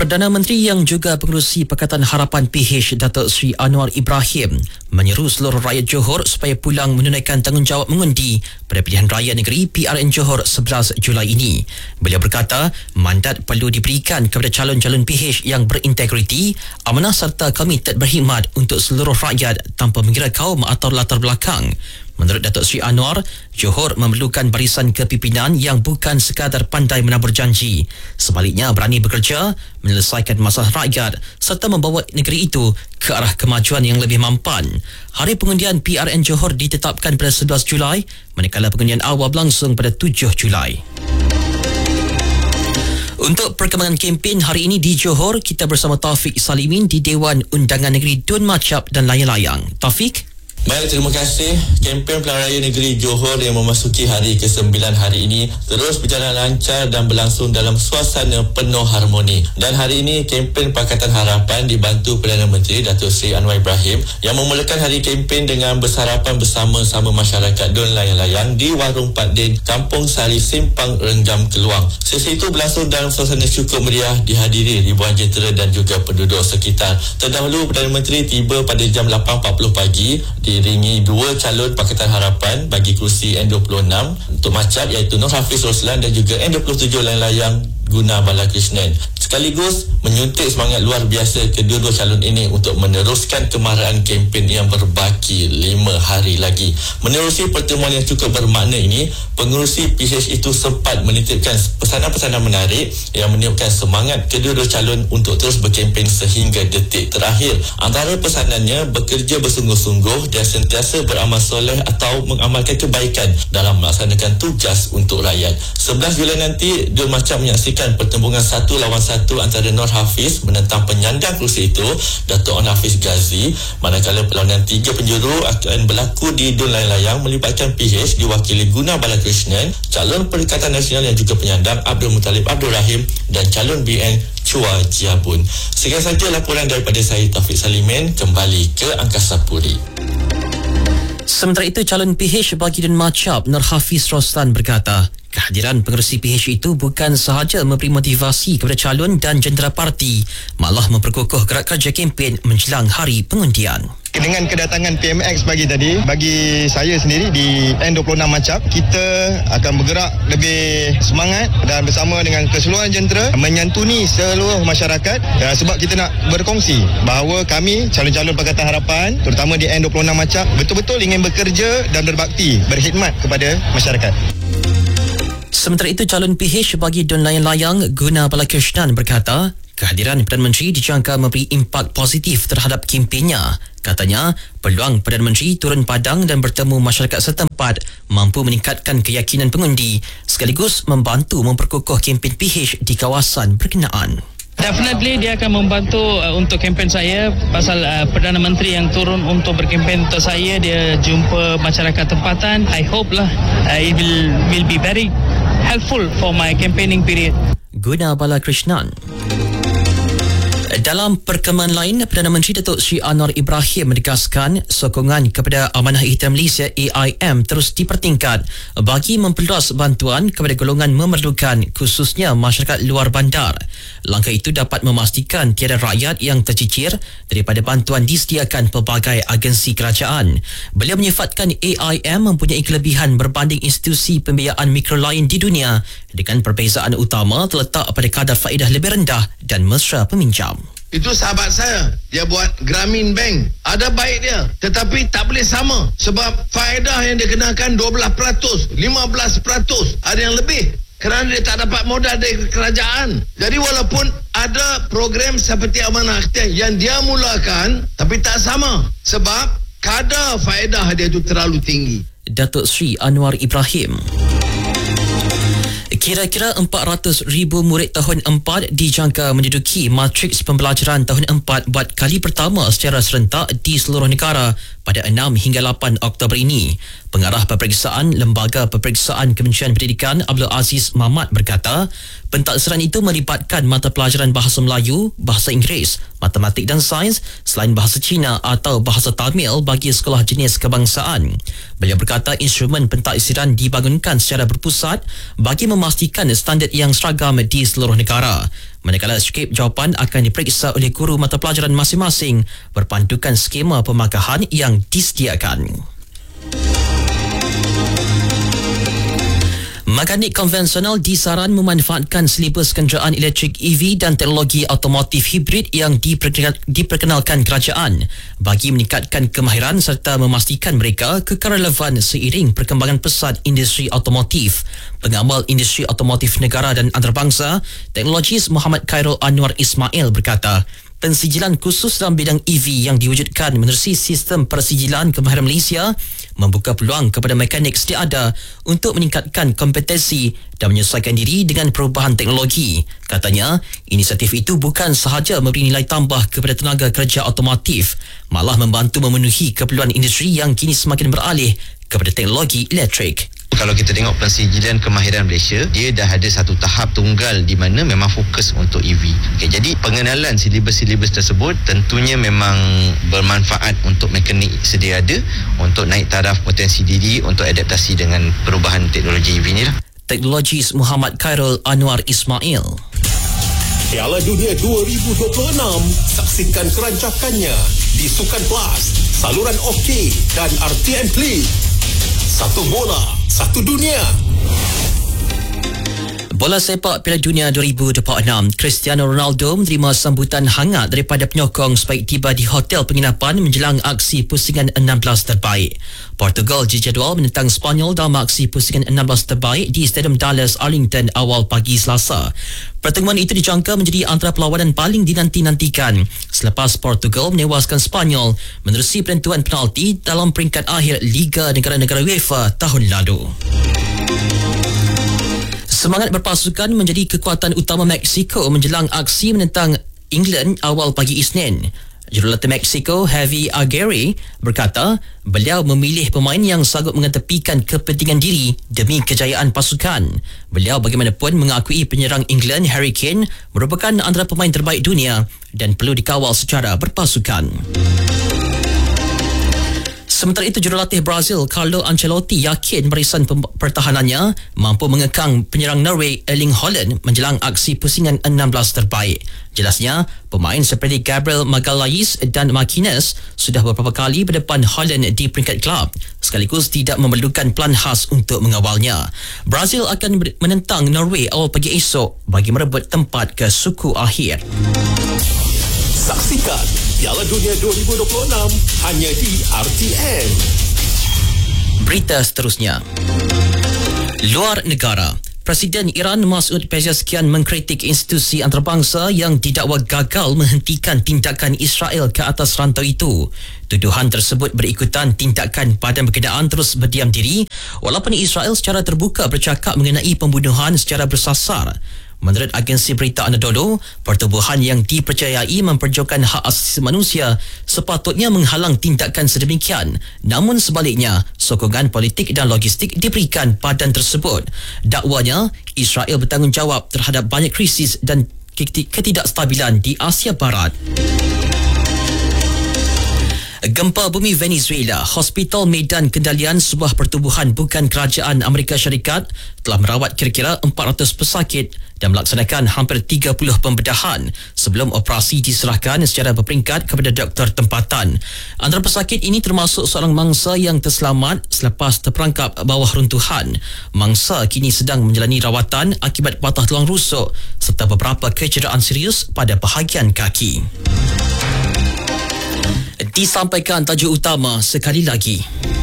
Perdana Menteri yang juga pengerusi Pakatan Harapan PH Datuk Seri Anwar Ibrahim menyeru seluruh rakyat Johor supaya pulang menunaikan tanggungjawab mengundi pada pilihan raya negeri PRN Johor 11 Julai ini. Beliau berkata, mandat perlu diberikan kepada calon-calon PH yang berintegriti, amanah serta komited berkhidmat untuk seluruh rakyat tanpa mengira kaum atau latar belakang. Menurut Datuk Seri Anwar, Johor memerlukan barisan kepimpinan yang bukan sekadar pandai menabur janji. Sebaliknya, berani bekerja, menyelesaikan masalah rakyat serta membawa negeri itu ke arah kemajuan yang lebih mampan. Hari pengundian PRN Johor ditetapkan pada 11 Julai, manakala pengundian awal berlangsung pada 7 Julai. Untuk perkembangan kempen hari ini di Johor, kita bersama Taufik Salimin di Dewan Undangan Negeri Dun Macap dan Layang-Layang. Taufik? Baik, terima kasih. Kempen Pilihan Raya Negeri Johor yang memasuki hari ke-9 hari ini terus berjalan lancar dan berlangsung dalam suasana penuh harmoni. Dan hari ini kempen Pakatan Harapan dibantu Perdana Menteri Datuk Seri Anwar Ibrahim yang memulakan hari kempen dengan bersarapan bersama-sama masyarakat Dun Layang-Layang di Warung Pak Din, Kampung Sari, Simpang Renggam, Keluang. Sesi itu berlangsung dalam suasana cukup meriah dihadiri ribuan jentera dan juga penduduk sekitar. Terdahulu Perdana Menteri tiba pada jam 8.40 pagi diiringi dua calon Pakatan Harapan bagi kerusi N26 untuk Macap, iaitu Nur Hafiz Roslan dan juga N27 Layang-Layang Guna Balakrishnan. Sekaligus menyuntik semangat luar biasa kedua-dua calon ini untuk meneruskan kemarahan kempen yang berbaki 5 hari lagi. Menerusi pertemuan yang cukup bermakna ini, pengerusi PH itu sempat menitipkan pesanan-pesanan menarik yang meniupkan semangat kedua-dua calon untuk terus berkempen sehingga detik terakhir. Antara pesanannya, bekerja bersungguh-sungguh dan sentiasa beramal soleh atau mengamalkan kebaikan dalam melaksanakan tugas untuk rakyat. 11 Julai nanti, Dun Macap menyaksikan pertembungan 1 lawan 1 antara Nur Hafiz menentang penyandang kerusi itu, Datuk Onn Hafiz Ghazi, manakala perlawanan 3 penjuru akan berlaku di Dun Layang-Layang melibatkan PH diwakili Guna Balakrishnan, calon Perikatan Nasional yang juga penyandang Abdul Muttalib Abdul Rahim dan calon BN Chua Jiabun. Sekian saja laporan daripada saya, Taufik Salimin. Kembali ke Angkasa Puri. Sementara itu, calon PH bagi Dun Macap, Nur Hafiz Roslan berkata, kehadiran pengerusi PH itu bukan sahaja memberi motivasi kepada calon dan jentera parti, malah memperkukuh gerak kerja kempen menjelang hari pengundian. Dengan kedatangan PMX pagi tadi, bagi saya sendiri di N26 Macap, kita akan bergerak lebih semangat dan bersama dengan keseluruhan jentera menyantuni seluruh masyarakat, sebab kita nak berkongsi bahawa kami calon-calon Pakatan Harapan terutama di N26 Macap betul-betul ingin bekerja dan berbakti, berkhidmat kepada masyarakat. Sementara itu, calon PH bagi Dun Layang-Layang Guna Balakrishnan berkata, kehadiran Perdana Menteri dijangka memberi impak positif terhadap kempennya. Katanya, peluang Perdana Menteri turun padang dan bertemu masyarakat setempat mampu meningkatkan keyakinan pengundi sekaligus membantu memperkukuh kempen PH di kawasan berkenaan. Definitely dia akan membantu untuk kempen saya pasal Perdana Menteri yang turun untuk berkempen untuk saya, dia jumpa masyarakat tempatan. I hope lah it will be very helpful for my campaigning period. Guna Balakrishnan. Dalam perkembangan lain, Perdana Menteri Datuk Seri Anwar Ibrahim menegaskan sokongan kepada Amanah Ihtiam Malaysia AIM terus dipertingkat bagi memperluas bantuan kepada golongan memerlukan, khususnya masyarakat luar bandar. Langkah itu dapat memastikan tiada rakyat yang tercicir daripada bantuan disediakan pelbagai agensi kerajaan. Beliau menyifatkan AIM mempunyai kelebihan berbanding institusi pembiayaan mikro lain di dunia dengan perbezaan utama terletak pada kadar faedah lebih rendah dan mesra peminjam. Itu sahabat saya, dia buat Grameen Bank. Ada baik dia, tetapi tak boleh sama. Sebab faedah yang dia kenakan 12%, 15%, ada yang lebih. Kerana dia tak dapat modal dari kerajaan. Jadi walaupun ada program seperti Amanah Ihtiam yang dia mulakan, tapi tak sama. Sebab kadar faedah dia itu terlalu tinggi. Datuk Seri Anwar Ibrahim. Kira-kira 400,000 murid tahun 4 dijangka menduduki matriks pembelajaran tahun 4 buat kali pertama secara serentak di seluruh negara pada 6 hingga 8 Oktober ini. Pengarah Peperiksaan Lembaga Peperiksaan Kementerian Pendidikan Abdul Aziz Mahmad berkata, pentadbiran itu melibatkan mata pelajaran Bahasa Melayu, Bahasa Inggeris, Matematik dan Sains selain Bahasa Cina atau Bahasa Tamil bagi sekolah jenis kebangsaan. Beliau berkata instrumen pentadbiran dibangunkan secara berpusat bagi memastikan standard yang seragam di seluruh negara. Manakala skrip jawapan akan diperiksa oleh guru mata pelajaran masing-masing berpandukan skema pemakahan yang disediakan. Mekanik konvensional disaran memanfaatkan silibus kenderaan elektrik EV dan teknologi automotif hibrid yang diperkenalkan kerajaan bagi meningkatkan kemahiran serta memastikan mereka kekal relevan seiring perkembangan pesat industri automotif. Pengamal industri automotif negara dan antarabangsa, Teknologis Muhammad Khairul Anwar Ismail berkata, pensijilan khusus dalam bidang EV yang diwujudkan menerusi sistem persijilan kemahiran Malaysia membuka peluang kepada mekanik sedia ada untuk meningkatkan kompetensi dan menyesuaikan diri dengan perubahan teknologi. Katanya, inisiatif itu bukan sahaja memberi nilai tambah kepada tenaga kerja otomotif, malah membantu memenuhi keperluan industri yang kini semakin beralih kepada teknologi elektrik. Kalau kita tengok pensijilan kemahiran Malaysia, dia dah ada satu tahap tunggal di mana memang fokus untuk EV. Jadi pengenalan silibus-silibus tersebut tentunya memang bermanfaat untuk mekanik sedia ada untuk naik taraf potensi diri untuk adaptasi dengan perubahan teknologi EV ni lah. Teknologis Muhammad Khairul Anwar Ismail. Piala Dunia 2026, saksikan kerancakannya di Sukan Plus, saluran OK dan RTM Klik. Satu bola, satu dunia. Bola sepak Piala Dunia 2026, Cristiano Ronaldo menerima sambutan hangat daripada penyokong sebaik tiba di hotel penginapan menjelang aksi pusingan 16 terbaik. Portugal dijadual menentang Sepanyol dalam aksi pusingan 16 terbaik di Stadium Dallas Arlington awal pagi Selasa. Pertemuan itu dijangka menjadi antara perlawanan paling dinanti-nantikan selepas Portugal menewaskan Sepanyol menerusi penentuan penalti dalam peringkat akhir Liga Negara-Negara UEFA tahun lalu. Semangat berpasukan menjadi kekuatan utama Mexico menjelang aksi menentang England awal pagi Isnin. Jurulatih Mexico, Javi Aguirre, berkata beliau memilih pemain yang sanggup mengetepikan kepentingan diri demi kejayaan pasukan. Beliau bagaimanapun mengakui penyerang England, Harry Kane, merupakan antara pemain terbaik dunia dan perlu dikawal secara berpasukan. Sementara itu, jurulatih Brazil Carlo Ancelotti yakin barisan pertahanannya mampu mengekang penyerang Norway Erling Haaland menjelang aksi pusingan 16 terbaik. Jelasnya, pemain seperti Gabriel Magalhaes dan Marquinhos sudah beberapa kali berdepan Haaland di peringkat kelab, sekaligus tidak memerlukan pelan khas untuk mengawalnya. Brazil akan menentang Norway awal pagi esok bagi merebut tempat ke suku akhir. Saksikan Piala Dunia 2026 hanya di RTM. Berita seterusnya. Luar negara. Presiden Iran Masoud Pezeshkian mengkritik institusi antarabangsa yang didakwa gagal menghentikan tindakan Israel ke atas rantau itu. Tuduhan tersebut berikutan tindakan Badan Berkenaan terus berdiam diri walaupun Israel secara terbuka bercakap mengenai pembunuhan secara bersasar. Menurut agensi berita Anadolu, pertubuhan yang dipercayai memperjuangkan hak asasi manusia sepatutnya menghalang tindakan sedemikian. Namun sebaliknya, sokongan politik dan logistik diberikan badan tersebut. Dakwanya, Israel bertanggungjawab terhadap banyak krisis dan ketidakstabilan di Asia Barat. Gempa bumi Venezuela, Hospital Medan Kendalian sebuah pertubuhan bukan kerajaan Amerika Syarikat telah merawat kira-kira 400 pesakit dan melaksanakan hampir 30 pembedahan sebelum operasi diserahkan secara berperingkat kepada doktor tempatan. Antara pesakit ini termasuk seorang mangsa yang terselamat selepas terperangkap bawah runtuhan. Mangsa kini sedang menjalani rawatan akibat patah tulang rusuk serta beberapa kecederaan serius pada bahagian kaki. Disampaikan tajuk utama sekali lagi.